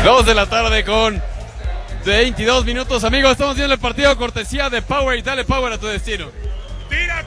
2 de la tarde con 22 minutos, amigos. Estamos viendo el partido cortesía de Powerade. Dale Power a tu destino. ¡Tira,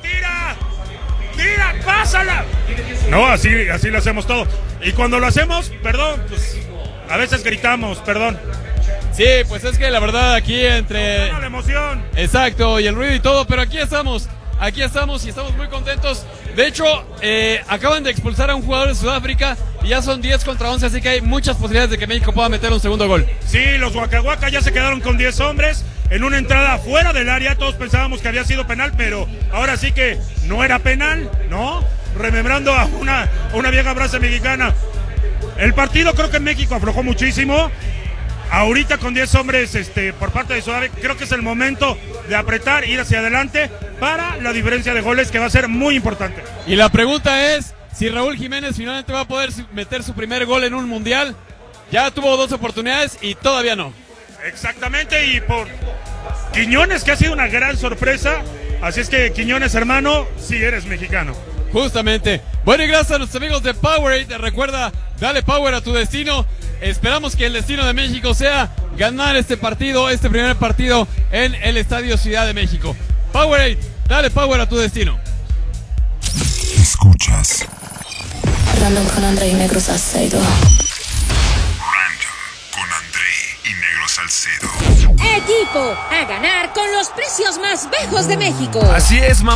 pásala! No, así lo hacemos todo. Y cuando lo hacemos, perdón, pues a veces gritamos, perdón. Sí, pues es que la verdad aquí entre... la emoción. Exacto, y el ruido y todo, pero aquí estamos y estamos muy contentos. De hecho, acaban de expulsar a un jugador de Sudáfrica y ya son 10 contra 11, así que hay muchas posibilidades de que México pueda meter un segundo gol. Sí, los Waka Waka ya se quedaron con 10 hombres en una entrada fuera del área. Todos pensábamos que había sido penal, pero ahora sí que no era penal, ¿no? Remembrando a una vieja frase mexicana. El partido creo que México aflojó muchísimo. Ahorita con 10 hombres por parte de Sudáfrica, creo que es el momento de apretar, ir hacia adelante para la diferencia de goles que va a ser muy importante. Y la pregunta es si Raúl Jiménez finalmente va a poder meter su primer gol en un mundial. Ya tuvo 2 oportunidades y todavía no. Exactamente, y por Quiñones, que ha sido una gran sorpresa. Así es que Quiñones, hermano, sí eres mexicano. Justamente. Bueno, y gracias a nuestros amigos de Powerade. Recuerda, dale power a tu destino. Esperamos que el destino de México sea ganar este partido, este primer partido en el Estadio Ciudad de México. Powerade, dale power a tu destino. Escuchas Random con André y Negro Salcedo. Random con André y Negro Salcedo. Equipo a ganar con los precios más bajos de México. Así es, mamá.